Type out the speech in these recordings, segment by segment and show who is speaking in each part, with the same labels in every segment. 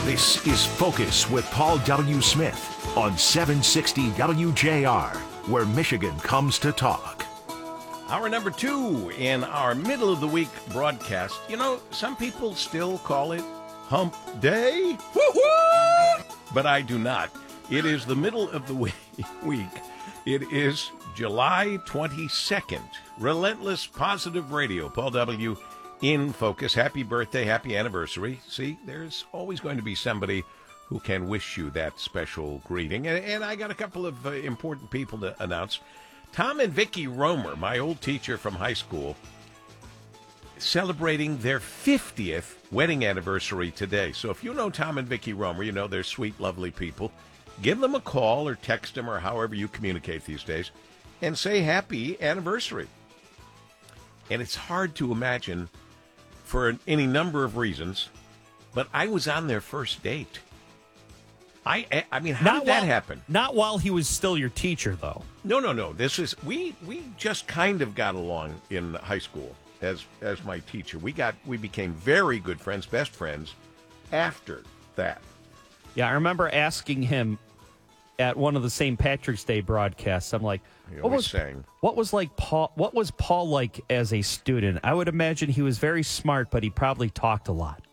Speaker 1: This is Focus with Paul W. Smith on 760 WJR, where Michigan comes to talk.
Speaker 2: Hour number 2 in our middle of the week broadcast. You know, some people still call it Hump Day. Woo-hoo! But I do not. It is the middle of the week. It is July 22nd. Relentless Positive Radio. Paul W. in Focus. Happy birthday, happy anniversary. See, there's always going to be somebody who can wish you that special greeting. And I got a couple of important people to announce. Tom and Vicki Romer, my old teacher from high school, celebrating their 50th wedding anniversary today. So if you know Tom and Vicki Romer, you know they're sweet, lovely people. Give them a call or text them or however you communicate these days and say happy anniversary. And it's hard to imagine for any number of reasons, but I was on their first date. I mean, how did that happen?
Speaker 3: Not while he was still your teacher, though.
Speaker 2: No. This is we just kind of got along in high school as my teacher. We became very good friends, best friends after that.
Speaker 3: Yeah, I remember asking him at one of the St. Patrick's Day broadcasts. I'm like, what was Paul like as a student? I would imagine he was very smart, but he probably talked a lot.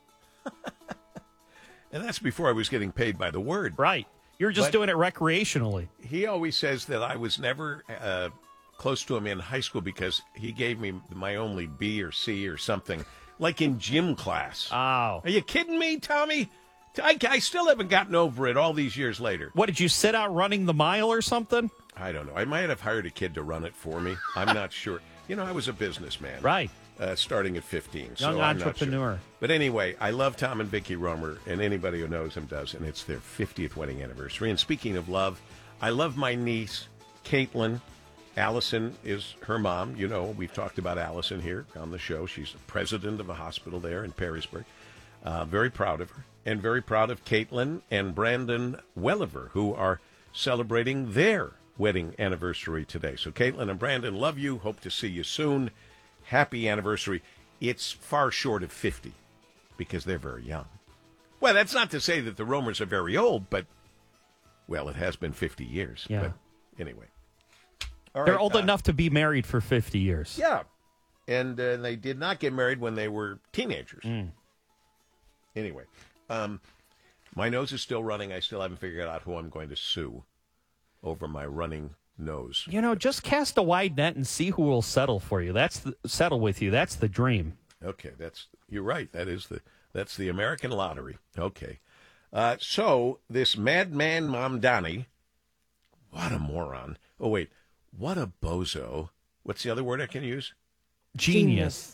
Speaker 2: And that's before I was getting paid by the word.
Speaker 3: Right. You're just doing it recreationally.
Speaker 2: He always says that I was never close to him in high school because he gave me my only B or C or something, like in gym class.
Speaker 3: Oh.
Speaker 2: Are you kidding me, Tommy? I still haven't gotten over it all these years later.
Speaker 3: What, did you sit out running the mile or something?
Speaker 2: I don't know. I might have hired a kid to run it for me. I'm not sure. You know, I was a businessman.
Speaker 3: Right.
Speaker 2: Starting at 15.
Speaker 3: Young entrepreneur.
Speaker 2: Sure. But anyway, I love Tom and Vicki Romer, and anybody who knows him does, and it's their 50th wedding anniversary. And speaking of love, I love my niece, Caitlin. Allison is her mom. You know, we've talked about Allison here on the show. She's the president of a hospital there in Perrysburg. Very proud of her, and very proud of Caitlin and Brandon Welliver, who are celebrating their wedding anniversary today. So Caitlin and Brandon, love you. Hope to see you soon. Happy anniversary. It's far short of 50 because they're very young. Well, that's not to say that the Romers are very old, but, well, it has been 50 years.
Speaker 3: Yeah.
Speaker 2: But anyway.
Speaker 3: They're old enough to be married for 50 years.
Speaker 2: Yeah. And they did not get married when they were teenagers. Anyway, my nose is still running. I still haven't figured out who I'm going to sue over my running nose.
Speaker 3: You know, just cast a wide net and see who will settle for you. Settle with you. That's the dream.
Speaker 2: Okay, you're right. That's the American lottery. Okay. So this madman Mamdani, what a moron. Oh, wait. What a bozo. What's the other word I can use?
Speaker 3: Genius.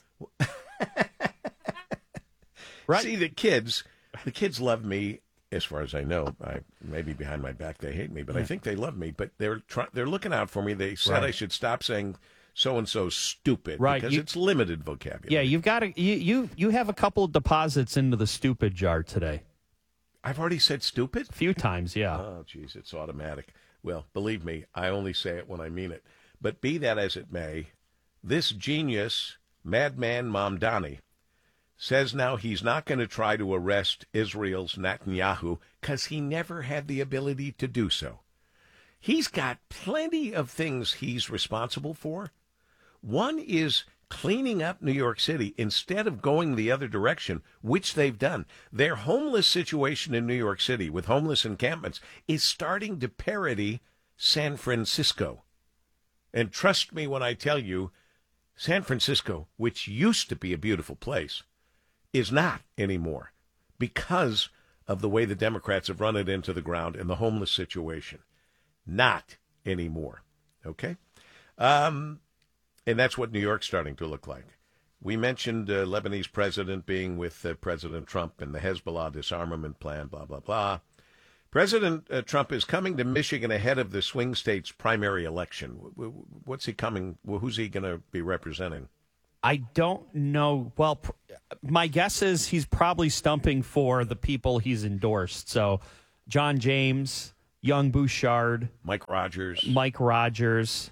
Speaker 2: Right. See, the kids love me, as far as I know. Maybe behind my back they hate me, but I think they love me. But they're looking out for me. They said I should stop saying so-and-so stupid because it's limited vocabulary.
Speaker 3: Yeah, you've got to you have a couple of deposits into the stupid jar today.
Speaker 2: I've already said stupid?
Speaker 3: A few times, yeah.
Speaker 2: Oh, geez, it's automatic. Well, believe me, I only say it when I mean it. But be that as it may, this genius, madman Mamdani, says now he's not going to try to arrest Israel's Netanyahu because he never had the ability to do so. He's got plenty of things he's responsible for. One is cleaning up New York City instead of going the other direction, which they've done. Their homeless situation in New York City with homeless encampments is starting to parody San Francisco. And trust me when I tell you, San Francisco, which used to be a beautiful place, is not anymore because of the way the Democrats have run it into the ground and the homeless situation. Not anymore. Okay? And that's what New York's starting to look like. We mentioned Lebanese president being with President Trump and the Hezbollah disarmament plan, blah, blah, blah. President Trump is coming to Michigan ahead of the swing state's primary election. What's he coming? Who's he going to be representing?
Speaker 3: I don't know. Well, my guess is he's probably stumping for the people he's endorsed. So John James, Young Bouchard,
Speaker 2: Mike Rogers.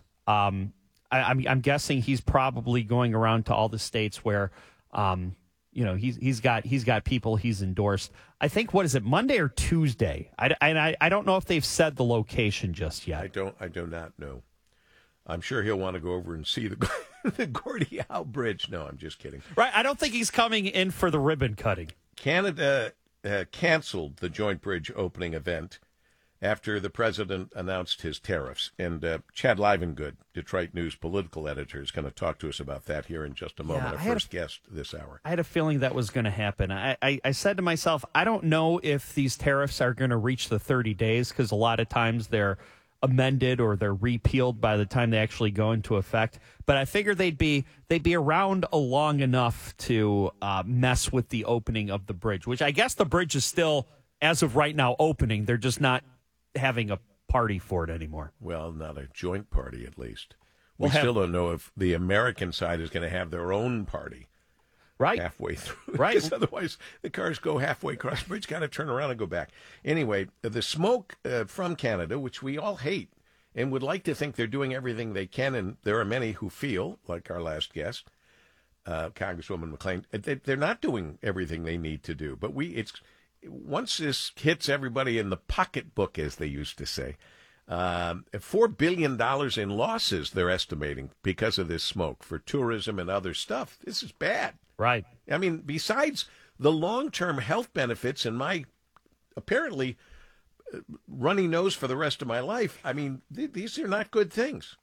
Speaker 3: I'm guessing he's probably going around to all the states where he's got people he's endorsed. I think, what is it, Monday or Tuesday? I don't know if they've said the location just yet.
Speaker 2: I do not know. I'm sure he'll want to go over and see the Gordie Howe Bridge. No, I'm just kidding.
Speaker 3: Right, I don't think he's coming in for the ribbon cutting.
Speaker 2: Canada canceled the Joint Bridge opening event after the president announced his tariffs. And Chad Livengood, Detroit News political editor, is going to talk to us about that here in just a moment. Our first guest this hour.
Speaker 3: I had a feeling that was going to happen. I said to myself, I don't know if these tariffs are going to reach the 30 days because a lot of times they're amended or they're repealed by the time they actually go into effect. But I figured they'd be around long enough to mess with the opening of the bridge, which I guess the bridge is still, as of right now, opening. They're just not having a party for it anymore.
Speaker 2: Well, not a joint party, at least. We still don't know if the American side is going to have their own party.
Speaker 3: Right.
Speaker 2: Halfway through.
Speaker 3: Right.
Speaker 2: Because otherwise the cars go halfway across the bridge, got to turn around and go back. Anyway, the smoke from Canada, which we all hate and would like to think they're doing everything they can, and there are many who feel, like our last guest, Congresswoman McClain, they're not doing everything they need to do. But once this hits everybody in the pocketbook, as they used to say, $4 billion in losses they're estimating because of this smoke for tourism and other stuff. This is bad.
Speaker 3: Right.
Speaker 2: I mean, besides the long-term health benefits and my apparently runny nose for the rest of my life, I mean, these are not good things.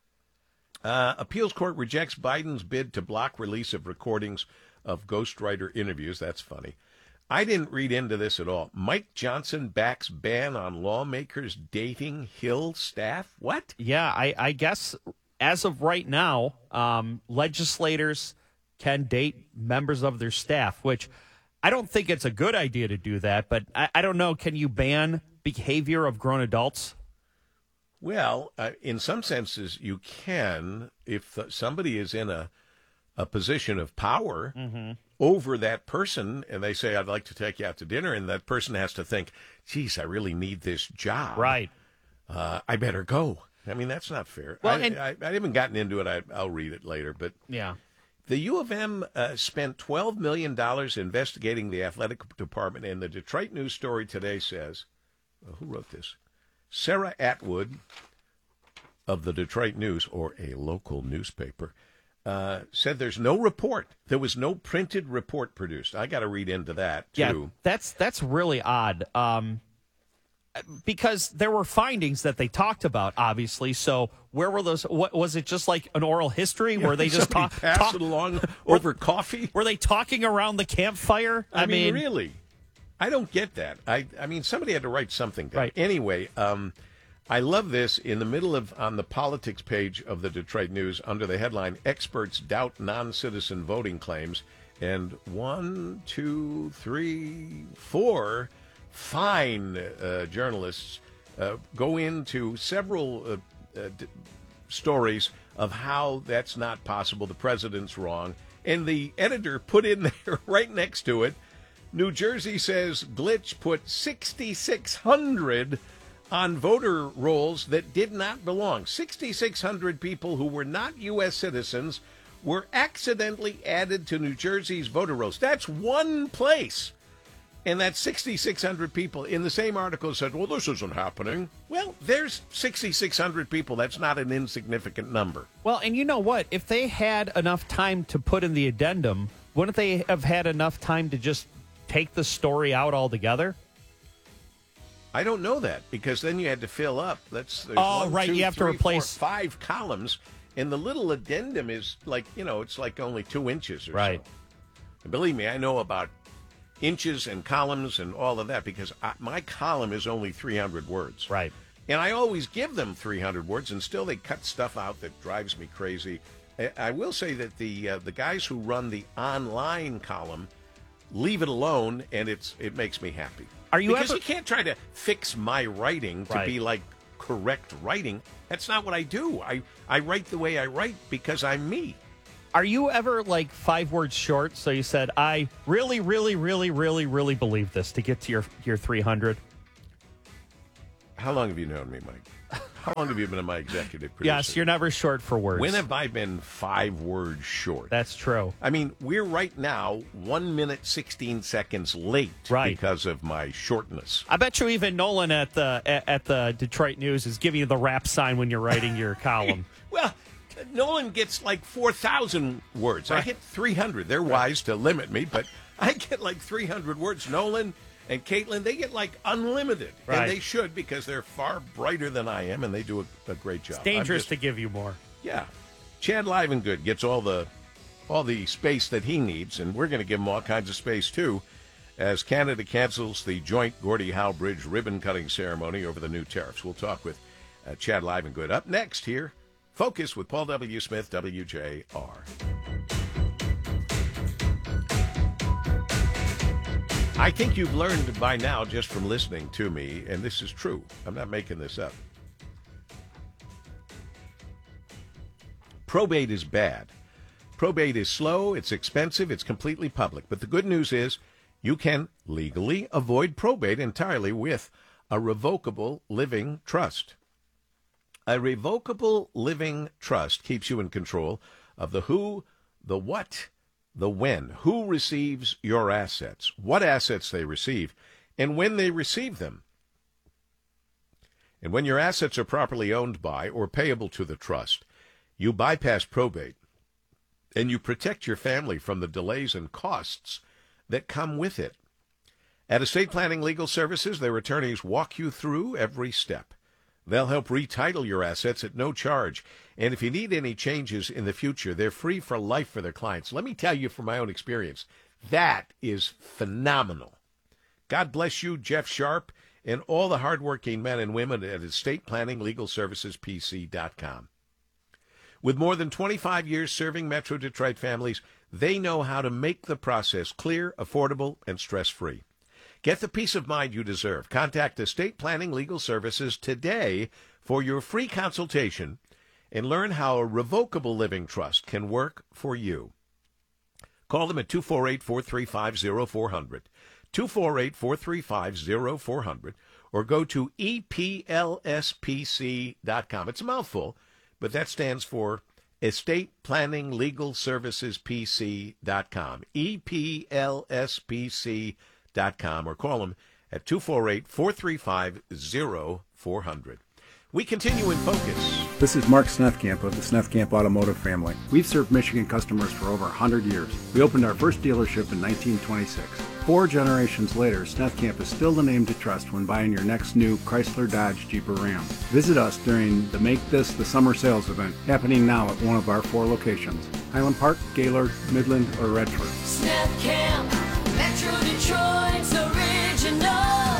Speaker 2: Appeals court rejects Biden's bid to block release of recordings of ghostwriter interviews. That's funny. I didn't read into this at all. Mike Johnson backs ban on lawmakers dating Hill staff. What?
Speaker 3: Yeah, I guess as of right now, legislators can date members of their staff, which I don't think it's a good idea to do that. But I don't know. Can you ban behavior of grown adults?
Speaker 2: Well, in some senses, you can if somebody is in a position of power over that person, and they say, I'd like to take you out to dinner, and that person has to think, geez, I really need this job.
Speaker 3: Right.
Speaker 2: I better go. I mean, that's not fair.
Speaker 3: Well,
Speaker 2: I haven't gotten into it. I'll read it later. But
Speaker 3: yeah,
Speaker 2: the U of M spent $12 million investigating the athletic department, and the Detroit News story today says, who wrote this? Sarah Atwood of the Detroit News, or a local newspaper, said there's no report. There was no printed report produced. I got to read into that, too.
Speaker 3: Yeah, that's really odd. Because there were findings that they talked about, obviously. So where were those? What was it? Just like an oral history where they just
Speaker 2: pass it along over coffee?
Speaker 3: Were they talking around the campfire?
Speaker 2: I mean, really? I don't get that. I mean, somebody had to write something down.
Speaker 3: Right.
Speaker 2: Anyway, I love this in the middle of on the politics page of the Detroit News under the headline "Experts Doubt Non-Citizen Voting Claims," and 1, 2, 3, 4 fine journalists go into several stories of how that's not possible. The president's wrong, and the editor put in there right next to it, New Jersey says glitch put 6,600 on voter rolls that did not belong. 6,600 people who were not U.S. citizens were accidentally added to New Jersey's voter rolls. That's one place. And that 6,600 people in the same article said, well, this isn't happening. Well, there's 6,600 people. That's not an insignificant number.
Speaker 3: Well, and you know what? If they had enough time to put in the addendum, wouldn't they have had enough time to just take the story out altogether?
Speaker 2: I don't know that, because then you had to fill up. There's
Speaker 3: right.
Speaker 2: 2,
Speaker 3: you have
Speaker 2: 3,
Speaker 3: to replace
Speaker 2: 4, 5 columns, and the little addendum is like, it's like only 2 inches or
Speaker 3: right.
Speaker 2: so. And believe me, I know about inches and columns and all of that, because my column is only 300 words.
Speaker 3: Right.
Speaker 2: And I always give them 300 words, and still they cut stuff out that drives me crazy. I will say that the guys who run the online column leave it alone, and it makes me happy. Because you can't try to fix my writing to be like correct writing. That's not what I do. I write the way I write because I'm me.
Speaker 3: Are you ever like 5 words short? So you said, I really, really, really, really, really believe this to get to your 300.
Speaker 2: How long have you known me, Mike? How long have you been my executive producer?
Speaker 3: Yes, you're never short for words.
Speaker 2: When have I been 5 words short?
Speaker 3: That's true.
Speaker 2: I mean, we're right now 1 minute, 16 seconds late because of my shortness.
Speaker 3: I bet you even Nolan at the Detroit News is giving you the rap sign when you're writing your column.
Speaker 2: Well, Nolan gets like 4,000 words. Right. I hit 300. They're wise to limit me, but I get like 300 words. Nolan and Caitlin, they get like unlimited.
Speaker 3: Right.
Speaker 2: And they should, because they're far brighter than I am, and they do a great job.
Speaker 3: It's dangerous to give you more.
Speaker 2: Yeah. Chad Livengood gets all the space that he needs, and we're going to give him all kinds of space, too, as Canada cancels the joint Gordie-Howe Bridge ribbon-cutting ceremony over the new tariffs. We'll talk with Chad Livengood. Up next here, Focus with Paul W. Smith, WJR. I think you've learned by now just from listening to me, and this is true. I'm not making this up. Probate is bad. Probate is slow, it's expensive, it's completely public. But the good news is you can legally avoid probate entirely with a revocable living trust. A revocable living trust keeps you in control of the who, the what, the when, who receives your assets, what assets they receive, and when they receive them. And when your assets are properly owned by or payable to the trust, you bypass probate and you protect your family from the delays and costs that come with it. At Estate Planning Legal Services, their attorneys walk you through every step. They'll help retitle your assets at no charge. And if you need any changes in the future, they're free for life for their clients. Let me tell you from my own experience, that is phenomenal. God bless you, Jeff Sharp, and all the hardworking men and women at Estate Planning Legal Services PC.com. With more than 25 years serving Metro Detroit families, they know how to make the process clear, affordable, and stress-free. Get the peace of mind you deserve. Contact Estate Planning Legal Services today for your free consultation and learn how a revocable living trust can work for you. Call them at 248-435-0400, 248-435-0400, or go to EPLSPC.com. It's a mouthful, but that stands for Estate Planning Legal Services PC.com, EPLSPC.com. Or call them at 248-435-0400. We continue in Focus.
Speaker 4: This is Mark Snethkamp of the Snethkamp Automotive family. We've served Michigan customers for over 100 years. We opened our first dealership in 1926. 4 generations later, Snethkamp is still the name to trust when buying your next new Chrysler, Dodge, Jeep, or Ram. Visit us during the Make This the Summer Sales event, happening now at one of our 4 locations: Highland Park, Gaylord, Midland, or Redford.
Speaker 5: Snethkamp, Metro Detroit's original.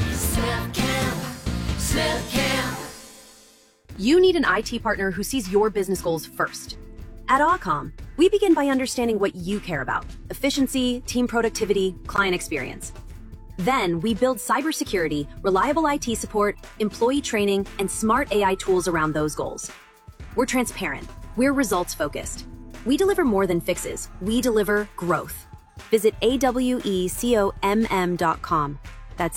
Speaker 5: Snethkamp.
Speaker 6: You need an IT partner who sees your business goals first. At Awcom, we begin by understanding what you care about: efficiency, team productivity, client experience. Then we build cybersecurity, reliable IT support, employee training, and smart AI tools around those goals. We're transparent. We're results focused. We deliver more than fixes. We deliver growth. Visit awecomm.com. That's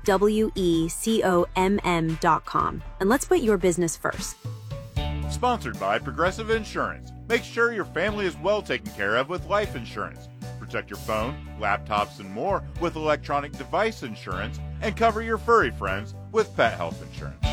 Speaker 6: awecomm.com. And let's put your business first.
Speaker 7: Sponsored by Progressive Insurance. Make sure your family is well taken care of with life insurance. Protect your phone, laptops, and more with electronic device insurance, and cover your furry friends with pet health insurance.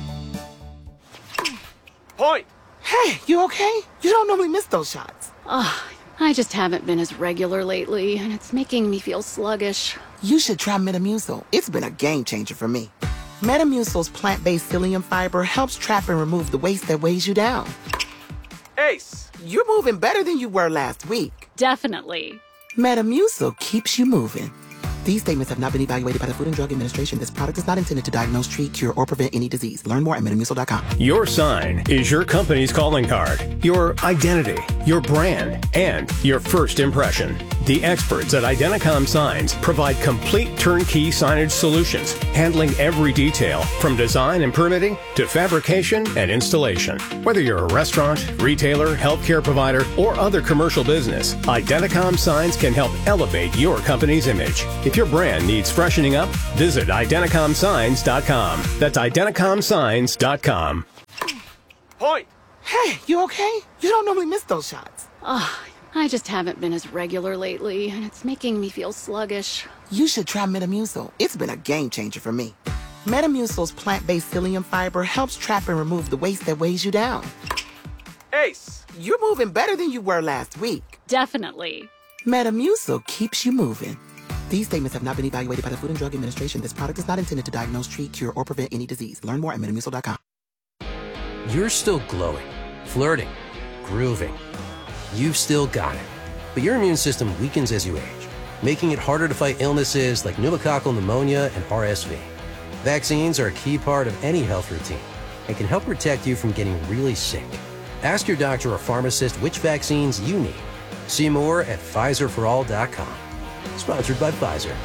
Speaker 8: Point!
Speaker 9: Hey, you okay? You don't normally miss those shots.
Speaker 10: I just haven't been as regular lately, and it's making me feel sluggish.
Speaker 9: You should try Metamucil. It's been a game changer for me. Metamucil's plant-based psyllium fiber helps trap and remove the waste that weighs you down.
Speaker 8: Ace!
Speaker 9: You're moving better than you were last week.
Speaker 10: Definitely.
Speaker 9: Metamucil keeps you moving. These statements have not been evaluated by the Food and Drug Administration. This product is not intended to diagnose, treat, cure, or prevent any disease. Learn more at Metamucil.com.
Speaker 11: Your sign is your company's calling card, your identity, your brand, and your first impression. The experts at Identicom Signs provide complete turnkey signage solutions, handling every detail from design and permitting to fabrication and installation. Whether you're a restaurant, retailer, healthcare provider, or other commercial business, Identicom Signs can help elevate your company's image. If your brand needs freshening up, visit IdenticomSigns.com. That's IdenticomSigns.com.
Speaker 8: Point.
Speaker 9: Hey, you okay? You don't normally miss those shots.
Speaker 10: I just haven't been as regular lately, and it's making me feel sluggish.
Speaker 9: You should try Metamucil. It's been a game changer for me. Metamucil's plant-based psyllium fiber helps trap and remove the waste that weighs you down.
Speaker 8: Ace.
Speaker 9: You're moving better than you were last week.
Speaker 10: Definitely.
Speaker 9: Metamucil keeps you moving. These statements have not been evaluated by the Food and Drug Administration. This product is not intended to diagnose, treat, cure, or prevent any disease. Learn more at Metamucil.com.
Speaker 12: You're still glowing, flirting, grooving. You've still got it. But your immune system weakens as you age, making it harder to fight illnesses like pneumococcal pneumonia and RSV. Vaccines are a key part of any health routine and can help protect you from getting really sick. Ask your doctor or pharmacist which vaccines you need. See more at PfizerForAll.com. Sponsored by Pfizer.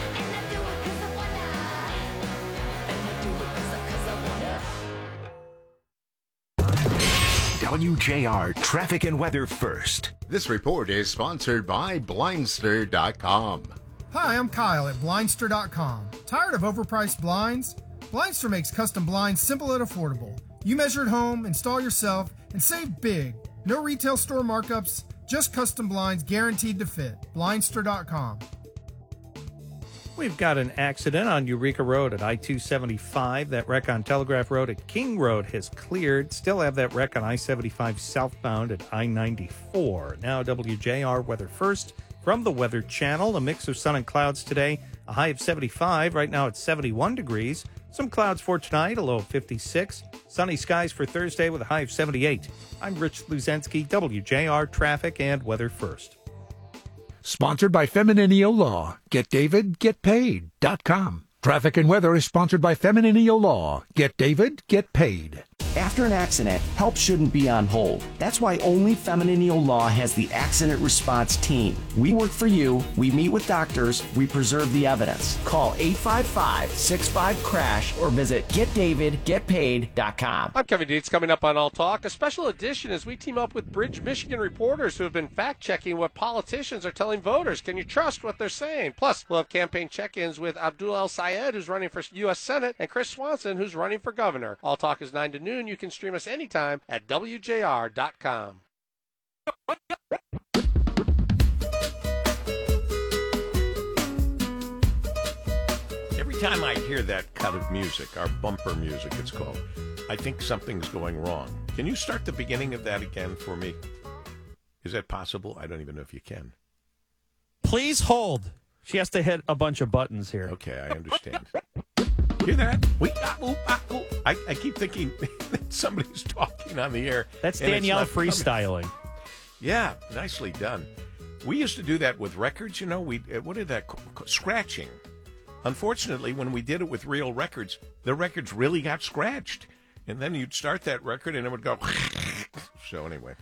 Speaker 1: WJR Traffic and Weather First.
Speaker 13: This report is sponsored by Blindster.com.
Speaker 14: Hi, I'm Kyle at Blindster.com. Tired of overpriced blinds? Blindster makes custom blinds simple and affordable. You measure at home, install yourself, and save big. No retail store markups, just custom blinds guaranteed to fit. Blindster.com.
Speaker 3: We've got an accident on Eureka Road at I-275. That wreck on Telegraph Road at King Road has cleared. Still have that wreck on I-75 southbound at I-94. Now WJR Weather First from the Weather Channel. A mix of sun and clouds today. A high of 75. Right now it's 71 degrees. Some clouds for tonight, a low of 56. Sunny skies for Thursday with a high of 78. I'm Rich Luzensky, WJR Traffic and Weather First.
Speaker 15: Sponsored by Femininio Law. GetDavidGetPaid.com. Traffic and weather is sponsored by Femininio Law. Get David, get paid.
Speaker 16: After an accident, help shouldn't be on hold. That's why only Femininio Law has the Accident Response Team. We work for you, we meet with doctors, we preserve the evidence. Call 855-65-CRASH or visit GetDavidGetPaid.com.
Speaker 8: I'm Kevin Dietz. Coming up on All Talk, a special edition as we team up with Bridge, Michigan reporters who have been fact-checking what politicians are telling voters. Can you trust what they're saying? Plus, we'll have campaign check-ins with Abdul El Sayed, who's running for U.S. Senate, and Chris Swanson, who's running for governor. All Talk is 9 to noon. You can stream us anytime at WJR.com.
Speaker 2: Every time I hear that cut of music, our bumper music it's called, I think something's going wrong. Can you start the beginning of that again for me? Is that possible? I don't even know if you can.
Speaker 3: Please hold. She has to hit a bunch of buttons here.
Speaker 2: Okay, I understand. Hear that? I keep thinking that somebody's talking on the air.
Speaker 3: That's Danielle freestyling.
Speaker 2: Yeah, nicely done. We used to do that with records, you know. What did that scratching? Unfortunately, when we did it with real records, the records really got scratched. And then you'd start that record and it would go. So anyway.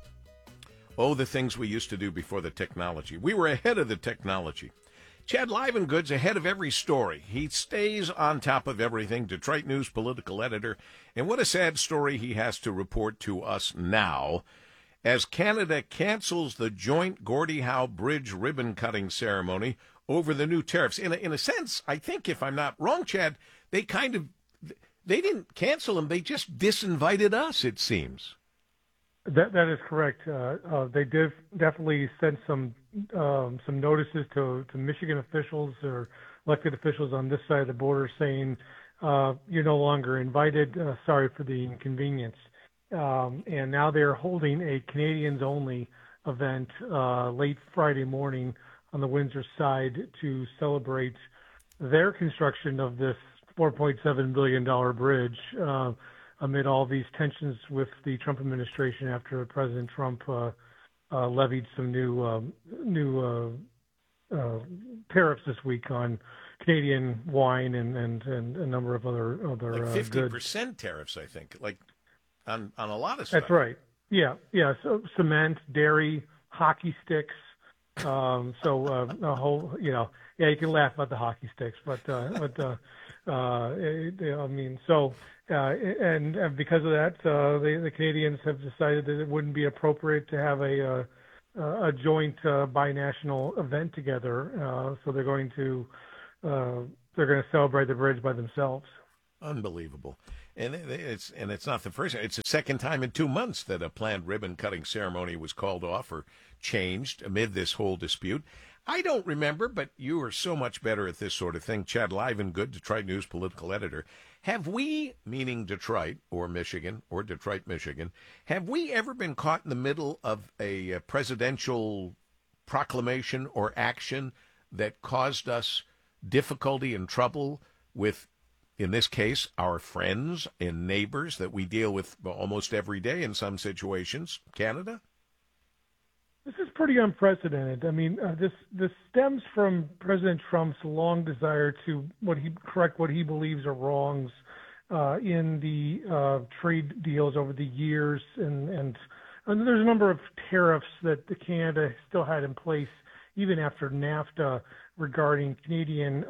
Speaker 2: Oh, the things we used to do before the technology. We were ahead of the technology. Chad Livengood's ahead of every story. He stays on top of everything. Detroit News political editor. And what a sad story he has to report to us now as Canada cancels the joint Gordie Howe Bridge ribbon-cutting ceremony over the new tariffs. In a sense, I think, if I'm not wrong, Chad, they didn't cancel them. They just disinvited us, it seems.
Speaker 17: That is correct. They definitely sent some notices to Michigan officials or elected officials on this side of the border saying you're no longer invited. Sorry for the inconvenience. And now they're holding a Canadians-only event late Friday morning on the Windsor side to celebrate their construction of this $4.7 billion bridge. Amid all these tensions with the Trump administration after President Trump levied some new tariffs this week on Canadian wine and a number of other
Speaker 2: like 50% tariffs, I think, like on a lot of stuff.
Speaker 17: That's right. Yeah. So cement, dairy, hockey sticks, A whole, yeah, you can laugh about the hockey sticks, but and because of that, the Canadians have decided that it wouldn't be appropriate to have a joint binational event together. So they're going to celebrate the bridge by themselves.
Speaker 2: Unbelievable. And it's not the first time. It's the second time in 2 months that a planned ribbon-cutting ceremony was called off or changed amid this whole dispute. I don't remember, but you are so much better at this sort of thing. Chad Livengood, Detroit News political editor. Have we, meaning Detroit or Michigan or Detroit, Michigan, have we ever been caught in the middle of a presidential proclamation or action that caused us difficulty and trouble with, in this case, our friends and neighbors that we deal with almost every day in some situations? Canada?
Speaker 17: This is pretty unprecedented. I mean, this stems from President Trump's long desire to correct what he believes are wrongs in the trade deals over the years, and there's a number of tariffs that Canada still had in place even after NAFTA regarding Canadian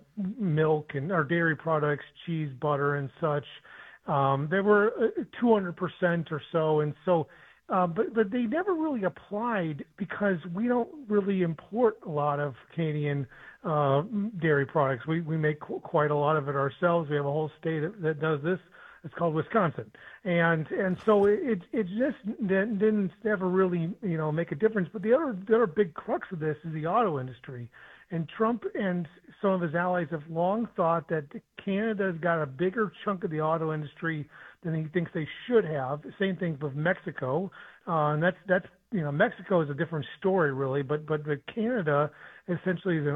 Speaker 17: milk and our dairy products, cheese, butter, and such. They were 200% or so, and so. But they never really applied because we don't really import a lot of Canadian dairy products. We make quite a lot of it ourselves. We have a whole state that does this. It's called Wisconsin, and so it just didn't never really make a difference. But the other big crux of this is the auto industry, and Trump and some of his allies have long thought that Canada's got a bigger chunk of the auto industry than he thinks they should have. Same thing with Mexico, and that's Mexico is a different story really, but Canada essentially is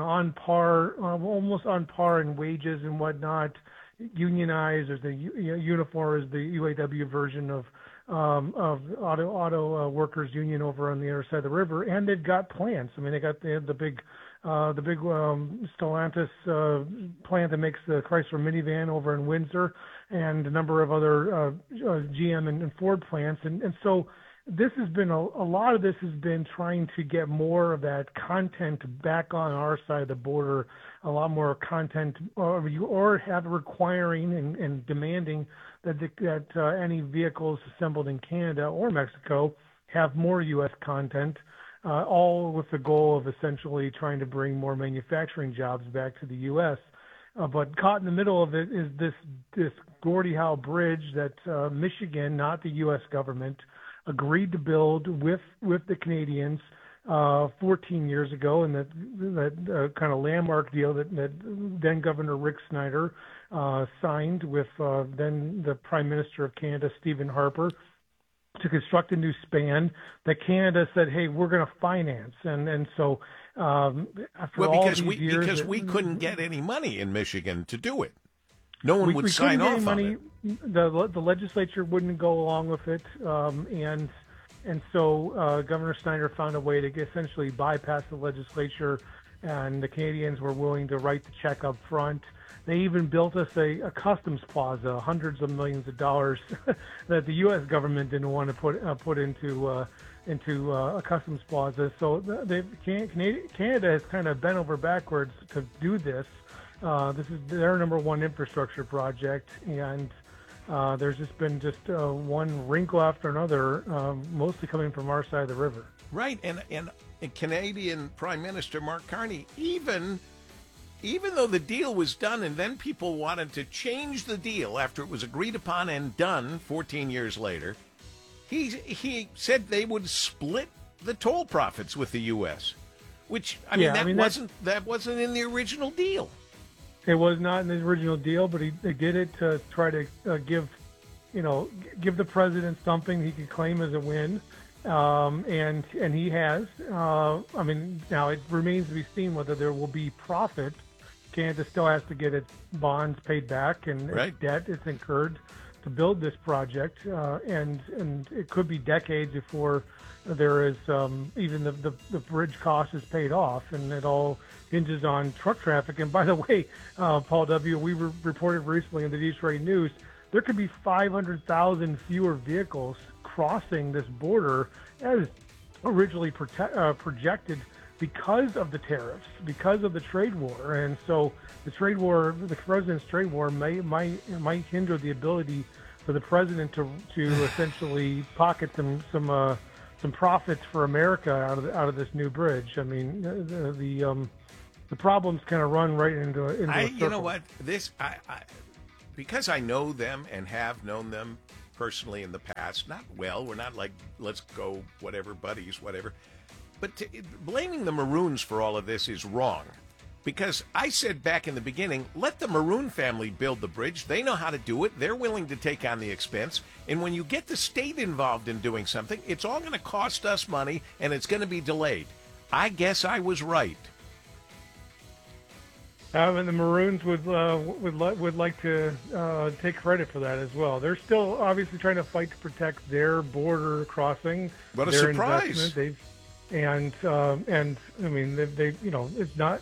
Speaker 17: almost on par in wages and whatnot, unionized, or the Unifor is the UAW version of auto workers union over on the other side of the river, and they've got plants. I mean, they have the big Stellantis plant that makes the Chrysler minivan over in Windsor, and a number of other GM and Ford plants, and so this has been a lot of this has been trying to get more of that content back on our side of the border, a lot more content, or have requiring and demanding that any vehicles assembled in Canada or Mexico have more U.S. content, all with the goal of essentially trying to bring more manufacturing jobs back to the U.S. But caught in the middle of it is this Gordie Howe Bridge that Michigan, not the U.S. government, agreed to build with the Canadians 14 years ago, and that kind of landmark deal that then Governor Rick Snyder signed with then the Prime Minister of Canada, Stephen Harper, to construct a new span that Canada said, hey, we're going to finance. And so
Speaker 2: because we couldn't get any money in Michigan to do it. No one would sign off on it.
Speaker 17: The legislature wouldn't go along with it, and so Governor Snyder found a way to essentially bypass the legislature, and the Canadians were willing to write the check up front. They even built us a customs plaza, hundreds of millions of dollars that the U.S. government didn't want to put into a customs plaza. So Canada has kind of bent over backwards to do this. This is their number one infrastructure project, and there's just been one wrinkle after another, mostly coming from our side of the river.
Speaker 2: Right, and Canadian Prime Minister Mark Carney, even though the deal was done and then people wanted to change the deal after it was agreed upon and done 14 years later, he said they would split the toll profits with the U.S., which, that wasn't in the original deal.
Speaker 17: It was not in the original deal, but they did it to try to give the president something he could claim as a win, and he has. Now it remains to be seen whether there will be profit. Canada still has to get its bonds paid back and its debt it's incurred to build this project, and it could be decades before there is even the bridge cost is paid off, and it all hinges on truck traffic. And by the way, Paul W., we reported recently in the Detroit News, there could be 500,000 fewer vehicles crossing this border as originally projected because of the tariffs, because of the trade war. And so the trade war, the president's trade war might hinder the ability for the president to essentially pocket some profits for America out of this new bridge. I mean, the problems kind of run right into a circle.
Speaker 2: You know what? Because I know them and have known them personally in the past, not well, we're not like, let's go, whatever, buddies, whatever. But blaming the Maroons for all of this is wrong. Because I said back in the beginning, let the Maroon family build the bridge. They know how to do it. They're willing to take on the expense. And when you get the state involved in doing something, it's all going to cost us money, and it's going to be delayed. I guess I was right.
Speaker 17: And the Maroons would like to take credit for that as well. They're still obviously trying to fight to protect their border crossing.
Speaker 2: What a
Speaker 17: their
Speaker 2: surprise!
Speaker 17: Investment. And I mean, they it's not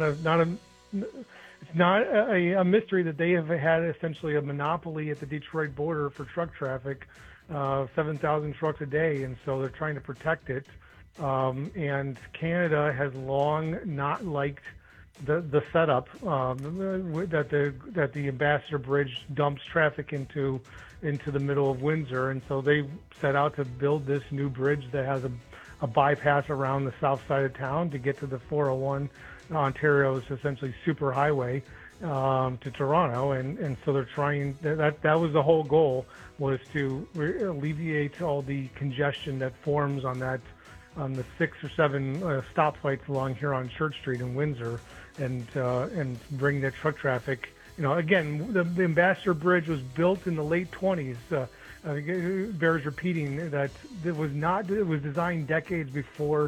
Speaker 17: a mystery that they have had essentially a monopoly at the Detroit border for truck traffic, 7,000 trucks a day, and so they're trying to protect it. And Canada has long not liked the setup that the Ambassador Bridge dumps traffic into the middle of Windsor, and so they set out to build this new bridge that has a bypass around the south side of town to get to the 401, Ontario's essentially super highway to Toronto, and so they're trying. That was the whole goal, was to alleviate all the congestion that forms on the 6 or 7 stoplights along here on Church Street in Windsor, and bring that truck traffic. Again, the Ambassador Bridge was built in the late 20s. It bears repeating that it was designed decades before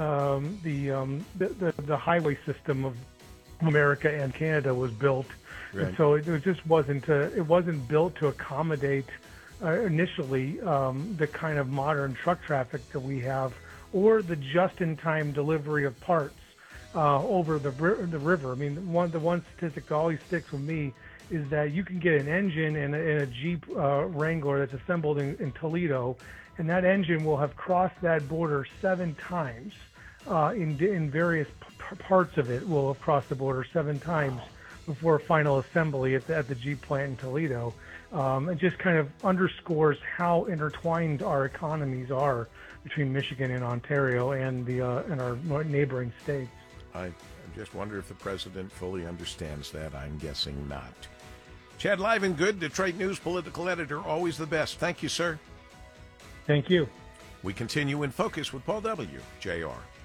Speaker 17: the highway system of America and Canada was built. Right. And so it just wasn't built to accommodate initially the kind of modern truck traffic that we have, or the just-in-time delivery of parts over the river. I mean, the one statistic that always sticks with me is that you can get an engine and a Jeep Wrangler that's assembled in Toledo, and that engine will have crossed that border 7 times. In various parts of it will have crossed the border 7 times before final assembly at the Jeep plant in Toledo. It just kind of underscores how intertwined our economies are between Michigan and Ontario and our neighboring states.
Speaker 2: I just wonder if the president fully understands that. I'm guessing not. Chad Livengood, Detroit News political editor, always the best. Thank you, sir.
Speaker 17: Thank you.
Speaker 2: We continue in Focus with Paul W. JR.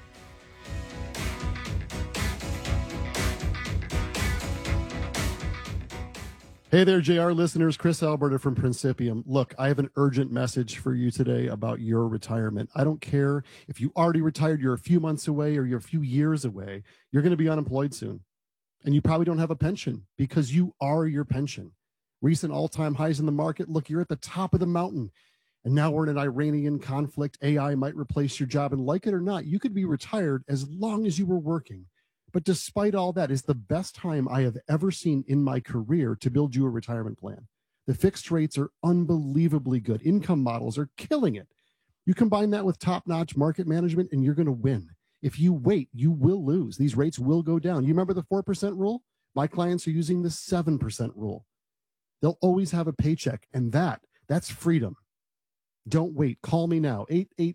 Speaker 18: Hey there, JR listeners. Chris Alberta from Principium. Look, I have an urgent message for you today about your retirement. I don't care if you already retired, you're a few months away, or you're a few years away. You're going to be unemployed soon. And you probably don't have a pension because you are your pension. Recent all-time highs in the market. Look, you're at the top of the mountain. And now we're in an Iranian conflict. AI might replace your job. And like it or not, you could be retired as long as you were working. But despite all that, it's the best time I have ever seen in my career to build you a retirement plan. The fixed rates are unbelievably good. Income models are killing it. You combine that with top-notch market management, and you're going to win. If you wait, you will lose. These rates will go down. You remember the 4% rule? My clients are using the 7% rule. They'll always have a paycheck, and that's freedom. Don't wait. Call me now,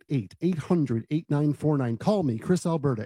Speaker 18: 888-800-8949. Call me, Chris Alberta,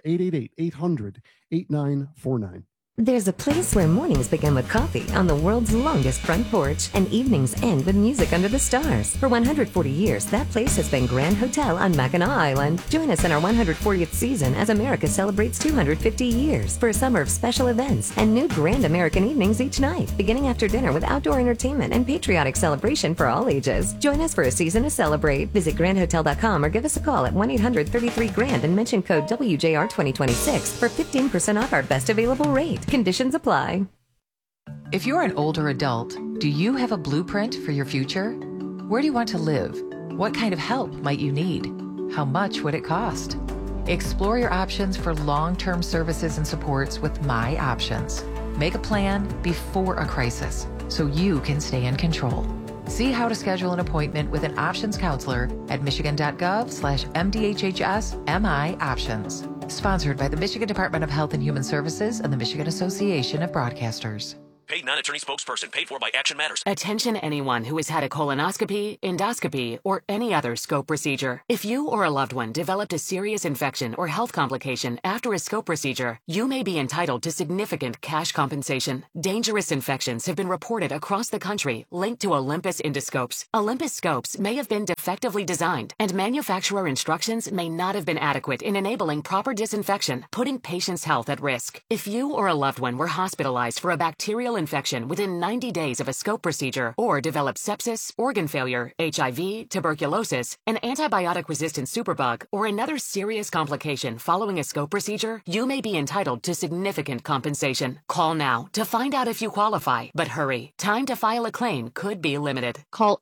Speaker 18: 888-800-8949.
Speaker 19: There's a place where mornings begin with coffee on the world's longest front porch and evenings end with music under the stars. For 140 years, that place has been Grand Hotel on Mackinac Island. Join us in our 140th season as America celebrates 250 years for a summer of special events and new Grand American evenings each night, beginning after dinner with outdoor entertainment and patriotic celebration for all ages. Join us for a season to celebrate. Visit grandhotel.com or give us a call at 1-800-33-GRAND and mention code WJR2026 for 15% off our best available rate. Conditions apply.
Speaker 20: If you're an older adult, do you have a blueprint for your future? Where do you want to live? What kind of help might you need? How much would it cost? Explore your options for long-term services and supports with My Options. Make a plan before a crisis so you can stay in control. See how to schedule an appointment with an options counselor at michigan.gov/MDHHS MI Options. Sponsored by the Michigan Department of Health and Human Services and the Michigan Association of Broadcasters.
Speaker 21: Paid non-attorney spokesperson. Paid for by Action Matters.
Speaker 22: Attention anyone who has had a colonoscopy, endoscopy, or any other scope procedure. If you or a loved one developed a serious infection or health complication after a scope procedure, you may be entitled to significant cash compensation. Dangerous infections have been reported across the country linked to Olympus endoscopes. Olympus scopes may have been defectively designed, and manufacturer instructions may not have been adequate in enabling proper disinfection, putting patients' health at risk. If you or a loved one were hospitalized for a bacterial infection within 90 days of a scope procedure, or developed sepsis, organ failure, HIV, tuberculosis, an antibiotic-resistant superbug, or another serious complication following a scope procedure, you may be entitled to significant compensation. Call now to find out if you qualify, but hurry. Time to file a claim could be limited.
Speaker 23: Call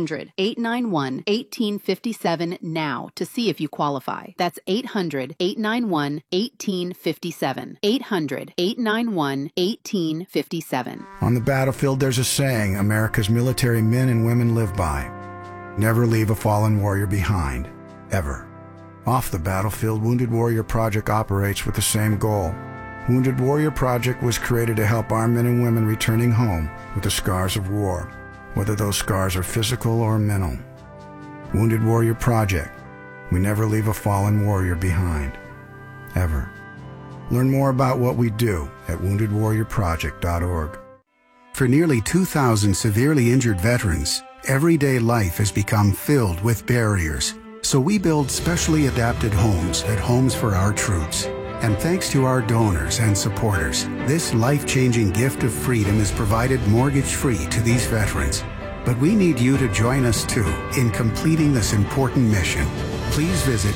Speaker 23: 800-891-1857 now to see if you qualify. That's 800-891-1857. 800-891-1857.
Speaker 24: On the battlefield, there's a saying America's military men and women live by. Never leave a fallen warrior behind, ever. Off the battlefield, Wounded Warrior Project operates with the same goal. Wounded Warrior Project was created to help our men and women returning home with the scars of war, whether those scars are physical or mental. Wounded Warrior Project. We never leave a fallen warrior behind, ever. Learn more about what we do at woundedwarriorproject.org. For nearly 2,000 severely injured veterans, everyday life has become filled with barriers. So we build specially adapted homes at Homes for Our Troops. And thanks to our donors and supporters, this life-changing gift of freedom is provided mortgage-free to these veterans. But we need you to join us too in completing this important mission. Please visit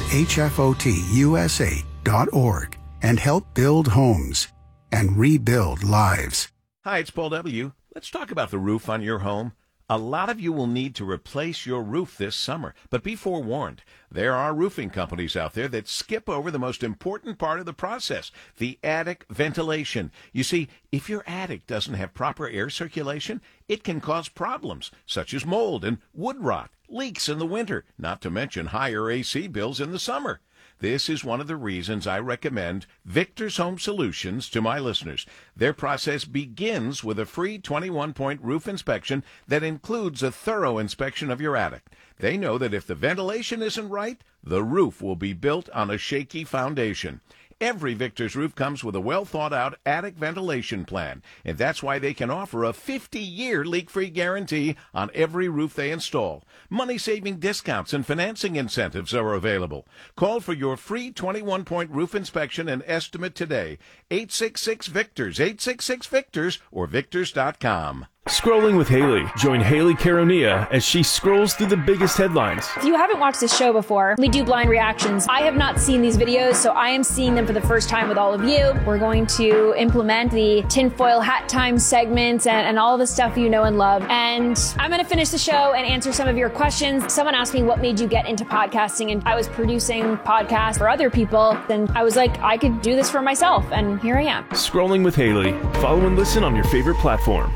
Speaker 24: hfotusa.org and help build homes and rebuild lives.
Speaker 2: Hi, it's Paul W. Let's talk about the roof on your home. A lot of you will need to replace your roof this summer, but be forewarned. There are roofing companies out there that skip over the most important part of the process, the attic ventilation. You see, if your attic doesn't have proper air circulation, it can cause problems, such as mold and wood rot, leaks in the winter, not to mention higher AC bills in the summer. This is one of the reasons I recommend Victor's Home Solutions to my listeners. Their process begins with a free 21-point roof inspection that includes a thorough inspection of your attic. They know that if the ventilation isn't right, the roof will be built on a shaky foundation. Every Victor's roof comes with a well-thought-out attic ventilation plan, and that's why they can offer a 50-year leak-free guarantee on every roof they install. Money-saving discounts and financing incentives are available. Call for your free 21-point roof inspection and estimate today. 866-VICTORS, 866-VICTORS, or Victors.com.
Speaker 25: Scrolling with Haley. Join Haley Caronia as she scrolls through the biggest headlines.
Speaker 26: If you haven't watched this show before, we do blind reactions. I have not seen these videos, so I am seeing them for the first time with all of you. We're going to implement the tinfoil hat time segments and all the stuff you know and love. And I'm going to finish the show and answer some of your questions. Someone asked me what made you get into podcasting, and I was producing podcasts for other people. And I was like, I could do this for myself, and here I am.
Speaker 25: Scrolling with Haley. Follow and listen on your favorite platform.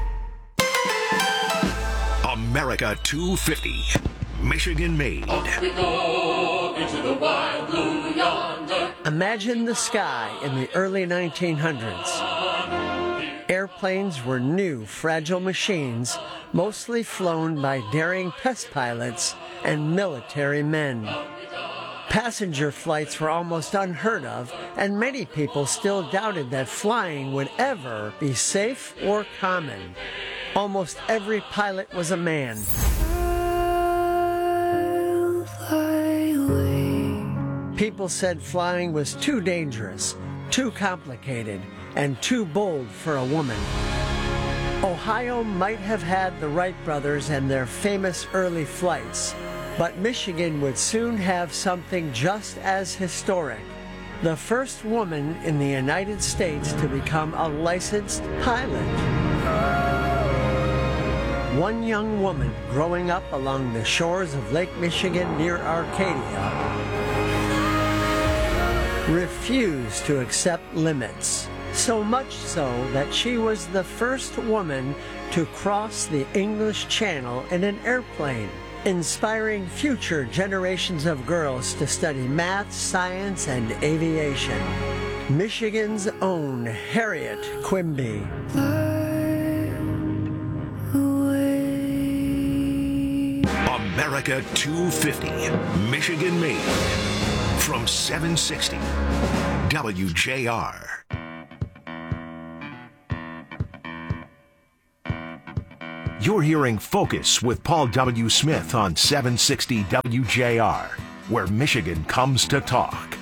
Speaker 1: America 250, Michigan made.
Speaker 5: Off we go into the wild blue yonder.
Speaker 27: Imagine the sky in the early 1900s. Airplanes were new, fragile machines, mostly flown by daring test pilots and military men. Passenger flights were almost unheard of, and many people still doubted that flying would ever be safe or common. Almost every pilot was a man. People said flying was too dangerous, too complicated, and too bold for a woman. Ohio might have had the Wright brothers and their famous early flights, but Michigan would soon have something just as historic. The first woman in the United States to become a licensed pilot. One young woman growing up along the shores of Lake Michigan near Arcadia refused to accept limits, so much so that she was the first woman to cross the English Channel in an airplane. inspiring future generations of girls to study math, science, and aviation. Michigan's own Harriet Quimby.
Speaker 1: America 250, Michigan made. From 760 WJR. You're hearing Focus with Paul W. Smith on 760 WJR, where Michigan comes to talk.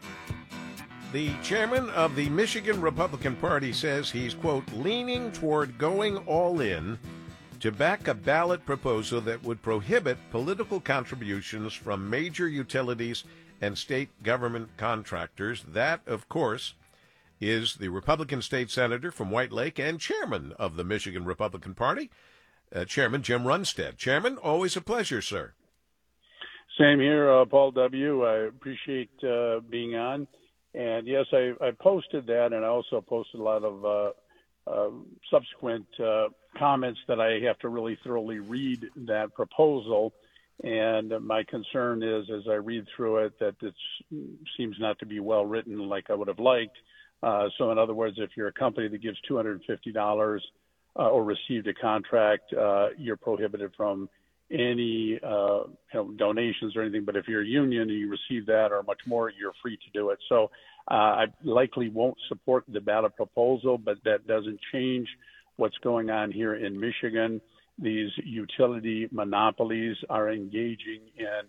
Speaker 2: The chairman of the Michigan Republican Party says he's, quote, leaning toward going all in to back a ballot proposal that would prohibit political contributions from major utilities and state government contractors. That, of course, is the Republican state senator from White Lake and chairman of the Michigan Republican Party, Chairman Jim Runstead. Chairman, always a pleasure, sir.
Speaker 4: Same here, Paul W. I appreciate being on. And yes, I posted that, and I also posted a lot of subsequent comments that I have to really thoroughly read that proposal. And my concern is, as I read through it, that it seems not to be well written like I would have liked. So in other words, if you're a company that gives $250 or received a contract, you're prohibited from any donations or anything. But if you're a union and you receive that or much more, you're free to do it. So I likely won't support the ballot proposal, but that doesn't change what's going on here in Michigan. These utility monopolies are engaging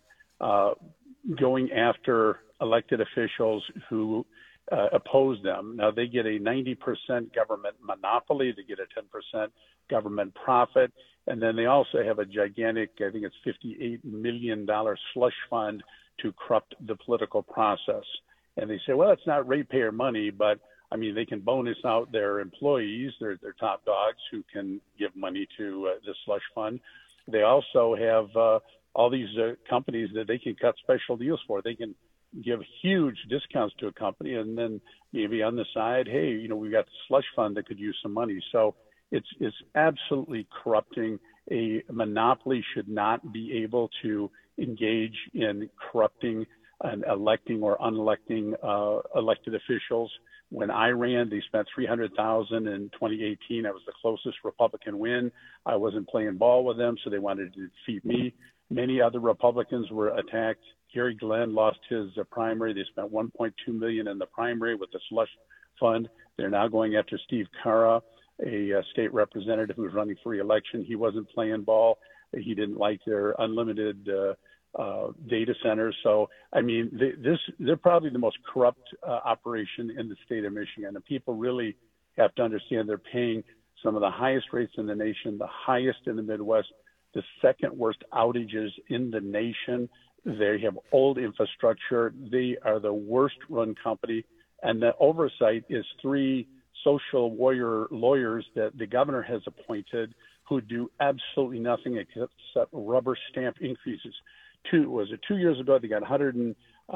Speaker 4: in going after elected officials who oppose them. Now, they get a 90% government monopoly. They get a 10% government profit. And then they also have a gigantic, I think it's $58 million slush fund to corrupt the political process. And they say, well, it's not ratepayer money, but I mean, they can bonus out their employees, their top dogs who can give money to the slush fund. They also have all these companies that they can cut special deals for. They can give huge discounts to a company, and then maybe on the side, hey, we've got the slush fund that could use some money. So it's absolutely corrupting. A monopoly should not be able to engage in corrupting and electing or unelecting elected officials. When I ran, they spent $300,000 in 2018. I was the closest Republican win. I wasn't playing ball with them, so they wanted to defeat me. Many other Republicans were attacked. Gary Glenn lost his primary. They spent $1.2 million in the primary with the slush fund. They're now going after Steve Cara, a state representative who was running for re-election. He wasn't playing ball. He didn't like their unlimited data centers. So, I mean, they're probably the most corrupt operation in the state of Michigan. And people really have to understand they're paying some of the highest rates in the nation, the highest in the Midwest, the second worst outages in the nation. They have old infrastructure. They are the worst run company. And the oversight is 3 social warrior lawyers that the governor has appointed who do absolutely nothing except rubber stamp increases. 2 years ago, they got $158